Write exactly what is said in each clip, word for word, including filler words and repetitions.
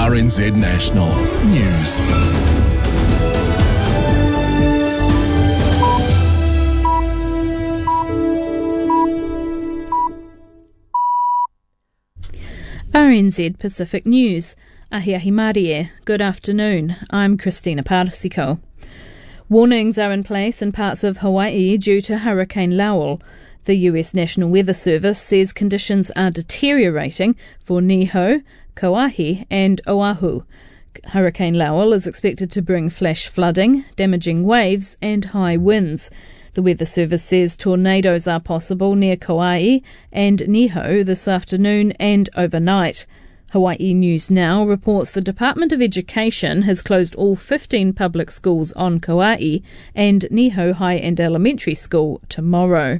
R N Z National News. R N Z Pacific News. Ahi ahi Marie. Good afternoon. I'm Christina Parsiko. Warnings are in place in parts of Hawaii due to Hurricane Lowell. The U S National Weather Service says conditions are deteriorating for Niho, Kauai and Oahu. Hurricane Lowell is expected to bring flash flooding, damaging waves and high winds. The Weather Service says tornadoes are possible near Kauai and Niho this afternoon and overnight. Hawaii News Now reports the Department of Education has closed all fifteen public schools on Kauai and Niho High and Elementary School tomorrow.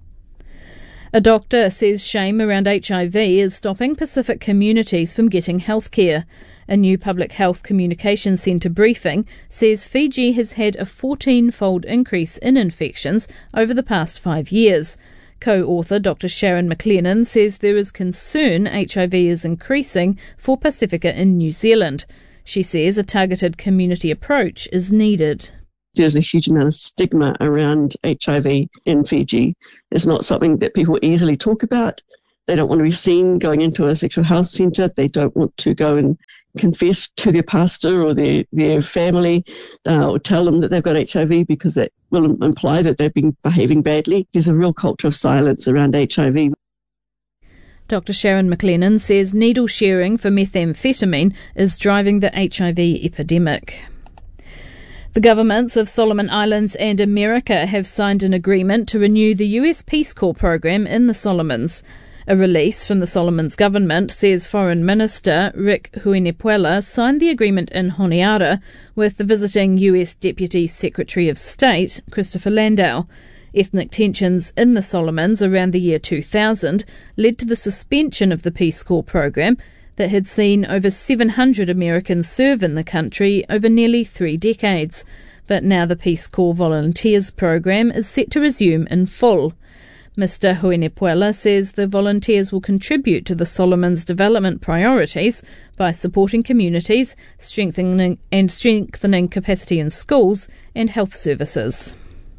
A doctor says shame around H I V is stopping Pacific communities from getting health care. A new Public Health Communications Centre briefing says Fiji has had a fourteen-fold increase in infections over the past five years. Co-author Doctor Sharon McLennan says there is concern H I V is increasing for Pacifica in New Zealand. She says a targeted community approach is needed. There's a huge amount of stigma around H I V in Fiji. It's not something that people easily talk about. They don't want to be seen going into a sexual health centre. They don't want to go and confess to their pastor or their, their family uh, or tell them that they've got H I V because that will imply that they've been behaving badly. There's a real culture of silence around H I V. Doctor Sharon McLennan says needle sharing for methamphetamine is driving the H I V epidemic. The governments of Solomon Islands and America have signed an agreement to renew the U S Peace Corps program in the Solomons. A release from the Solomons government says Foreign Minister Rick Huinepuela signed the agreement in Honiara with the visiting U S Deputy Secretary of State, Christopher Landau. Ethnic tensions in the Solomons around the year two thousand led to the suspension of the Peace Corps program that had seen over seven hundred Americans serve in the country over nearly three decades. But now the Peace Corps Volunteers program is set to resume in full. Mister Huinepuela says the volunteers will contribute to the Solomons' development priorities by supporting communities, strengthening and strengthening capacity in schools and health services.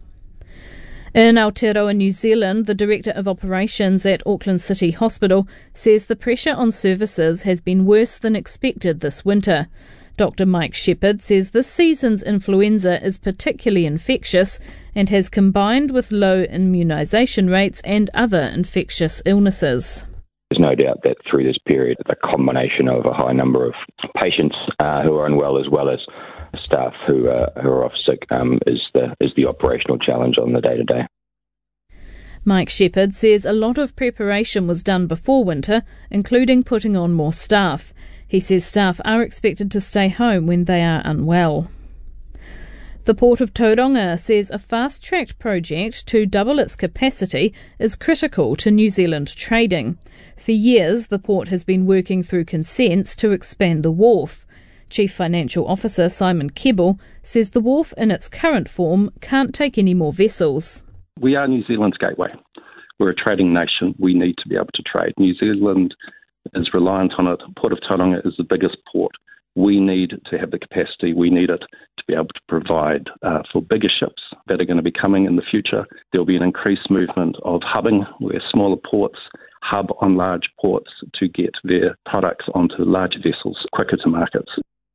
In Aotearoa, New Zealand, the Director of Operations at Auckland City Hospital says the pressure on services has been worse than expected this winter. Doctor Mike Shepherd says this season's influenza is particularly infectious and has combined with low immunisation rates and other infectious illnesses. There's no doubt that through this period, the combination of a high number of patients uh, who are unwell as well as staff who, uh, who are off sick um, is the is the operational challenge on the day-to-day. Mike Shepherd says a lot of preparation was done before winter, including putting on more staff. He says staff are expected to stay home when they are unwell. The Port of Tauranga says a fast-tracked project to double its capacity is critical to New Zealand trading. For years, the port has been working through consents to expand the wharf. Chief Financial Officer Simon Keble says the wharf in its current form can't take any more vessels. We are New Zealand's gateway. We're a trading nation. We need to be able to trade. New Zealand is reliant on it. Port of Tauranga is the biggest port. We need to have the capacity. We need it to be able to provide uh, for bigger ships that are going to be coming in the future. There will be an increased movement of hubbing where smaller ports hub on large ports to get their products onto larger vessels quicker to markets.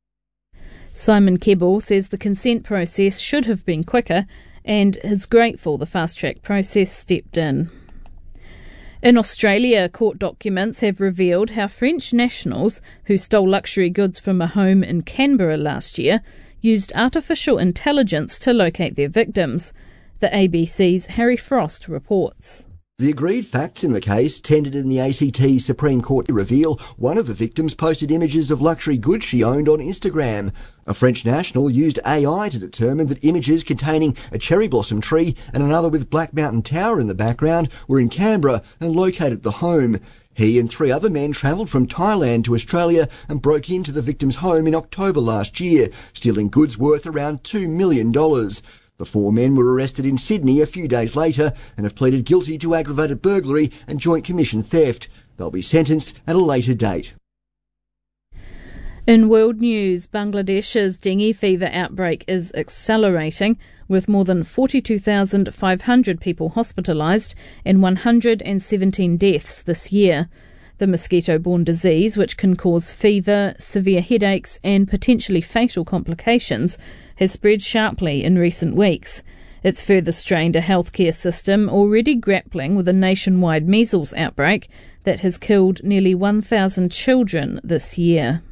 Simon Keble says the consent process should have been quicker and is grateful the fast-track process stepped in. In Australia, court documents have revealed how French nationals who stole luxury goods from a home in Canberra last year used artificial intelligence to locate their victims. The A B C's Harry Frost reports. The agreed facts in the case, tendered in the A C T Supreme Court, reveal one of the victims posted images of luxury goods she owned on Instagram. A French national used A I to determine that images containing a cherry blossom tree and another with Black Mountain Tower in the background were in Canberra and located the home. He and three other men travelled from Thailand to Australia and broke into the victim's home in October last year, stealing goods worth around two million dollars. The four men were arrested in Sydney a few days later and have pleaded guilty to aggravated burglary and joint commission theft. They'll be sentenced at a later date. In world news, Bangladesh's dengue fever outbreak is accelerating, with more than forty-two thousand five hundred people hospitalised and one hundred seventeen deaths this year. The mosquito-borne disease, which can cause fever, severe headaches and potentially fatal complications, has spread sharply in recent weeks. It's further strained a healthcare system already grappling with a nationwide measles outbreak that has killed nearly one thousand children this year.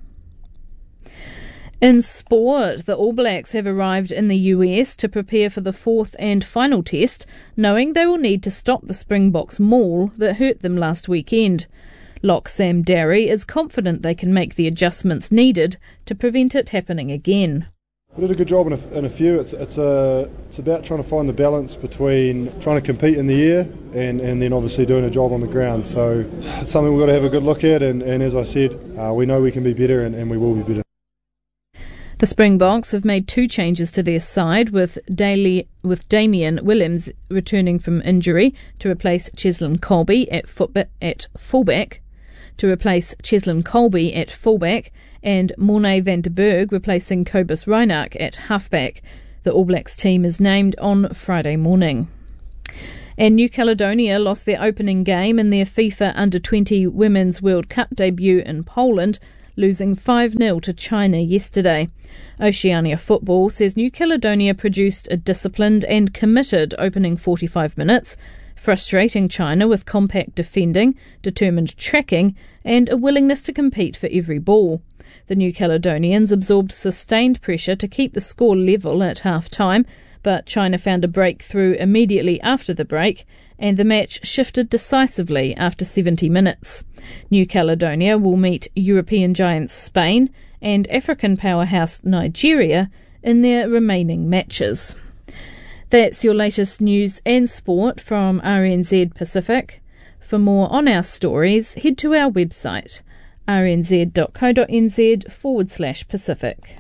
In sport, the All Blacks have arrived in the U S to prepare for the fourth and final test, knowing they will need to stop the Springboks maul that hurt them last weekend. Lock Sam Darry is confident they can make the adjustments needed to prevent it happening again. We did a good job in a, in a few. It's it's a it's about trying to find the balance between trying to compete in the air and, and then obviously doing a job on the ground. So it's something we've got to have a good look at. And, and as I said, uh, we know we can be better and, and we will be better. The Springboks have made two changes to their side, with Daly, with Damian Williams returning from injury to replace Cheslin Colby at, footba- at fullback. To replace Cheslin Colby at fullback and Morne van der Berg replacing Cobus Reinach at halfback. The All Blacks team is named on Friday morning. And New Caledonia lost their opening game in their FIFA under twenty Women's World Cup debut in Poland, losing five nil to China yesterday. Oceania Football says New Caledonia produced a disciplined and committed opening forty-five minutes, frustrating China with compact defending, determined tracking, and a willingness to compete for every ball. The New Caledonians absorbed sustained pressure to keep the score level at half-time, but China found a breakthrough immediately after the break, and the match shifted decisively after seventy minutes. New Caledonia will meet European giants Spain and African powerhouse Nigeria in their remaining matches. That's your latest news and sport from R N Z Pacific. For more on our stories, head to our website, rnz.co.nz forward slash Pacific.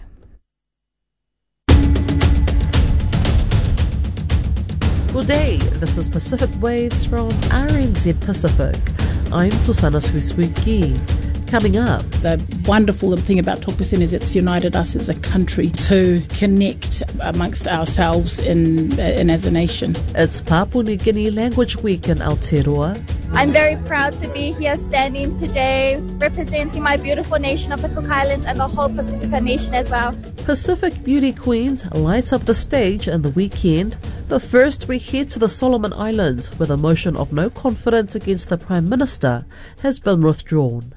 Good day, this is Pacific Waves from R N Z Pacific. I'm Susana Suiswiki. Coming up, the wonderful thing about Talk Percent is it's united us as a country to connect amongst ourselves in, in as a nation. It's Papua New Guinea Language Week in Aotearoa. I'm very proud to be here standing today, representing my beautiful nation of the Cook Islands and the whole Pacifica nation as well. Pacific Beauty Queens light up the stage in the weekend, but first we head to the Solomon Islands, where the motion of no confidence against the Prime Minister has been withdrawn.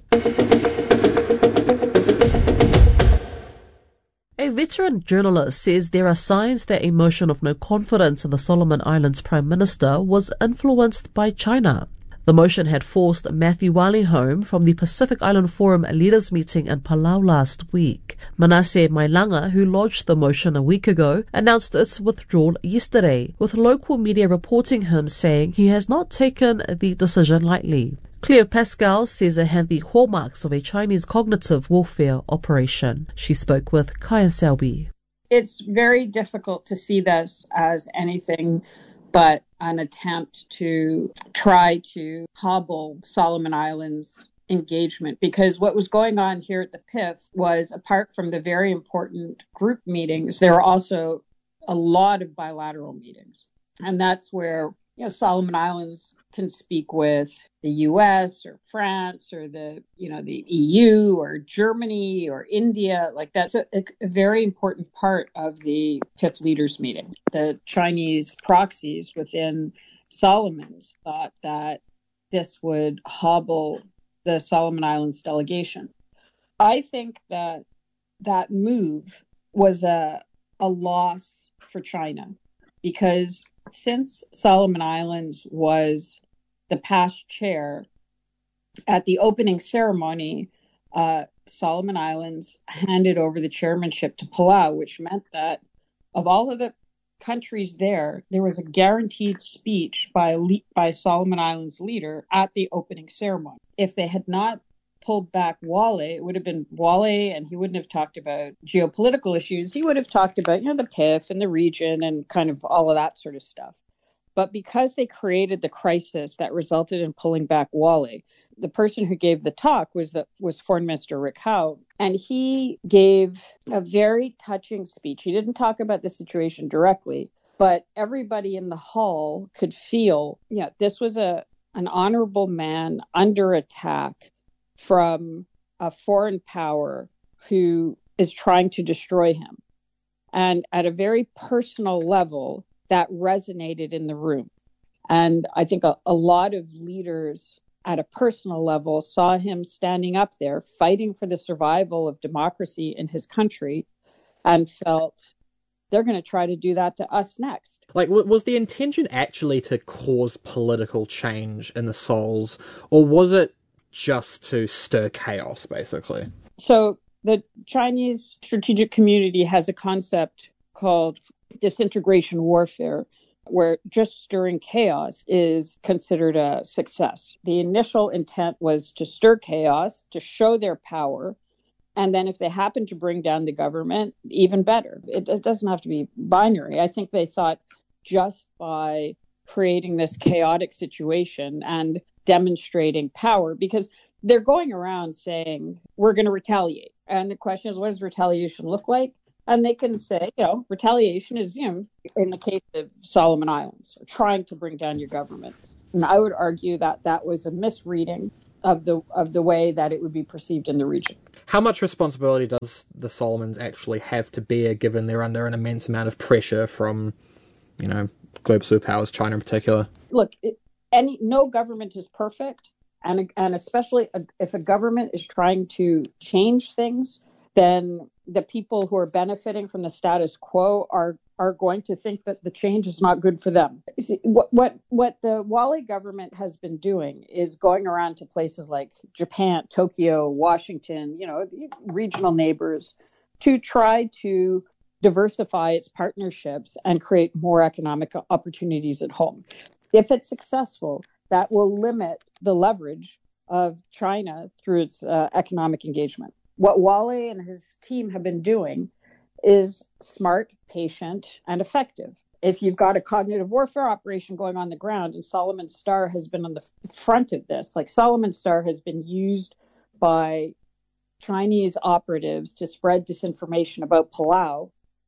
A veteran journalist says there are signs that a motion of no confidence in the Solomon Islands Prime Minister was influenced by China. The motion had forced Matthew Wali home from the Pacific Island Forum leaders meeting in Palau last week. Manasseh Mailanga, who lodged the motion a week ago, announced its withdrawal yesterday, with local media reporting him saying he has not taken the decision lightly. Cleo Pascal says it had the hallmarks of a Chinese cognitive warfare operation. She spoke with Kaya Selby. It's very difficult to see this as anything but an attempt to try to hobble Solomon Islands engagement, because what was going on here at the P I F was, apart from the very important group meetings, there were also a lot of bilateral meetings. And that's where, you know, Solomon Islands can speak with the U S or France or the, you know, the E U or Germany or India. Like, that's a, a very important part of the P I F leaders meeting. The Chinese proxies within Solomons thought that this would hobble the Solomon Islands delegation. I think that that move was a, a loss for China, because since Solomon Islands was the past chair at the opening ceremony, uh, Solomon Islands handed over the chairmanship to Palau, which meant that of all of the countries there, there was a guaranteed speech by le- by Solomon Islands leader at the opening ceremony. If they had not pulled back Wale, it would have been Wale, and he wouldn't have talked about geopolitical issues. He would have talked about, you know, the P I F and the region and kind of all of that sort of stuff. But because they created the crisis that resulted in pulling back Wally, the person who gave the talk was the, was Foreign Minister Rick Howe, and he gave a very touching speech. He didn't talk about the situation directly, but everybody in the hall could feel, yeah, this was a an honorable man under attack from a foreign power who is trying to destroy him. And at a very personal level, that resonated in the room. And I think a, a lot of leaders at a personal level saw him standing up there fighting for the survival of democracy in his country and felt they're going to try to do that to us next. Like, was the intention actually to cause political change in the Sols, or was it just to stir chaos, basically? So the Chinese strategic community has a concept called disintegration warfare, where just stirring chaos is considered a success. The initial intent was to stir chaos, to show their power, and then if they happen to bring down the government, even better. It, it doesn't have to be binary. I think they thought just by creating this chaotic situation and demonstrating power, because they're going around saying, we're going to retaliate. And the question is, what does retaliation look like? And they can say, you know, retaliation is, you know, in the case of Solomon Islands, trying to bring down your government. And I would argue that that was a misreading of the of the way that it would be perceived in the region. How much responsibility does the Solomons actually have to bear, given they're under an immense amount of pressure from, you know, global superpowers, China in particular? Look, it, any no government is perfect, and and especially a, if a government is trying to change things, then the people who are benefiting from the status quo are are going to think that the change is not good for them. See, what what what the Wally government has been doing is going around to places like Japan, Tokyo, Washington, you know, regional neighbors, to try to diversify its partnerships and create more economic opportunities at home. If it's successful, that will limit the leverage of China through its uh, economic engagement. What Wally and his team have been doing is smart, patient, and effective. If you've got a cognitive warfare operation going on the ground, and Solomon Star has been on the front of this, like Solomon Star has been used by Chinese operatives to spread disinformation about Palau.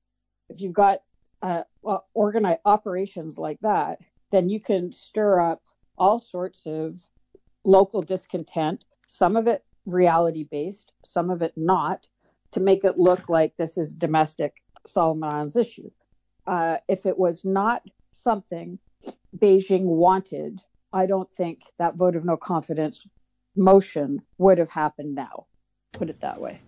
If you've got uh, well, organized operations like that, then you can stir up all sorts of local discontent, some of it reality-based, some of it not, to make it look like this is domestic Solomon Islands issue. Uh, if it was not something Beijing wanted, I don't think that vote of no confidence motion would have happened now. Put it that way.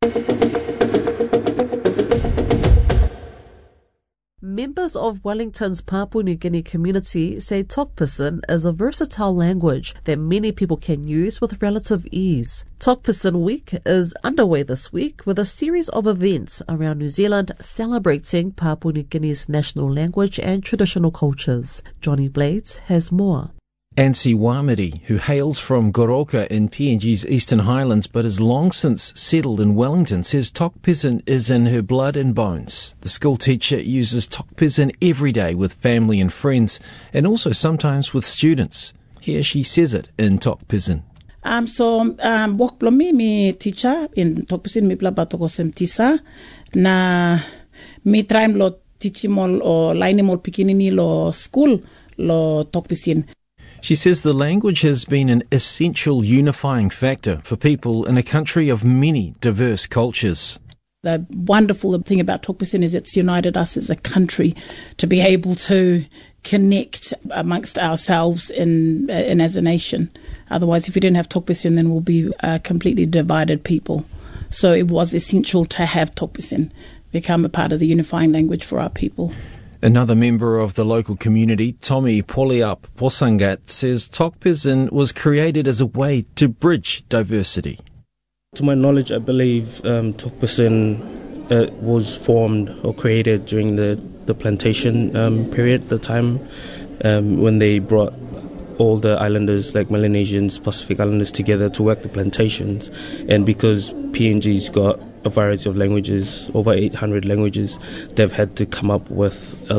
Members of Wellington's Papua New Guinea community say Tok Pisin is a versatile language that many people can use with relative ease. Tok Pisin Week is underway this week with a series of events around New Zealand celebrating Papua New Guinea's national language and traditional cultures. Johnny Blades has more. Ansi Wamiri, who hails from Goroka in P N G's Eastern Highlands but has long since settled in Wellington, says Tok Pisin is in her blood and bones. The school teacher uses Tok Pisin every day with family and friends, and also sometimes with students. Here she says it in Tok Pisin. Um, so, um, wak plomi mi teacher in Tok Pisin mi plaba toko sem tisa, na mi traim lo teachimol o lainimol pikinini lo school lo Tok Pisin. She says the language has been an essential unifying factor for people in a country of many diverse cultures. The wonderful thing about Tok Pisin is it's united us as a country to be able to connect amongst ourselves in, in as a nation. Otherwise, if we didn't have Tok Pisin, then we'll be a completely divided people. So it was essential to have Tok Pisin become a part of the unifying language for our people. Another member of the local community, Tommy Poliap Posangat, says Tok Pisin was created as a way to bridge diversity. To my knowledge, I believe um, Tok Pisin uh, was formed or created during the, the plantation um, period, the time um, when they brought all the islanders, like Melanesians, Pacific Islanders, together to work the plantations. And because P N G's got a variety of languages, over eight hundred languages, they've had to come up with a,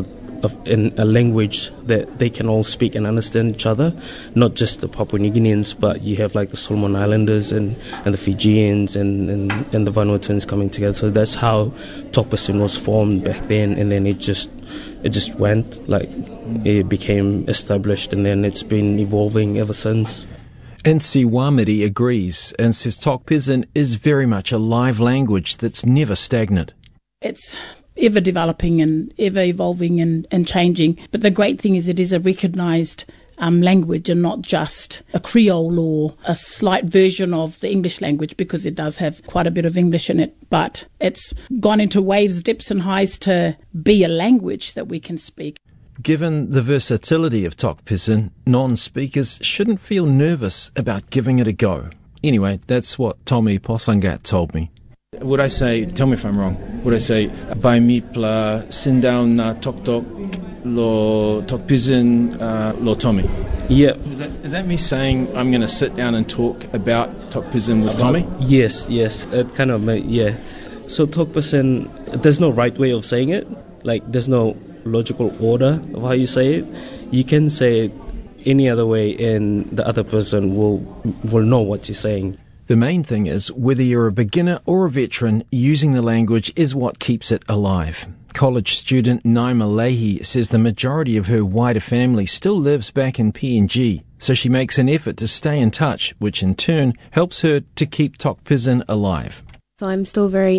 of, in a language that they can all speak and understand each other, not just the Papua New Guineans, but you have like the Solomon Islanders and, and the Fijians and, and, and the Vanuatuans coming together. So that's how Tok Pisin was formed back then, and then it just it just went, like it became established, and then it's been evolving ever since. Insi Wamiri agrees and says Tok Pisin is very much a live language that's never stagnant. It's ever developing and ever evolving and, and changing. But the great thing is it is a recognised um, language and not just a Creole or a slight version of the English language, because it does have quite a bit of English in it. But it's gone into waves, dips and highs to be a language that we can speak. Given the versatility of Tok Pisin, non-speakers shouldn't feel nervous about giving it a go. Anyway, that's what Tommy Posangat told me. Would I say, tell me if I'm wrong, would I say, Bai Mipla, sit down na tok tok, lo Tok Pisin, uh, lo Tommy? Yeah. Is that, is that me saying I'm going to sit down and talk about Tok Pisin with Tommy? Yes, yes. It kind of, yeah. So Tok Pisin, there's no right way of saying it. Like, there's no logical order of how you say it. You can say it any other way and the other person will will know what you're saying. The main thing is whether you're a beginner or a veteran, using the language is what keeps it alive. College student Naima Leahy says the majority of her wider family still lives back in P N G, so she makes an effort to stay in touch, which in turn helps her to keep Tok Pisin alive. So I'm still very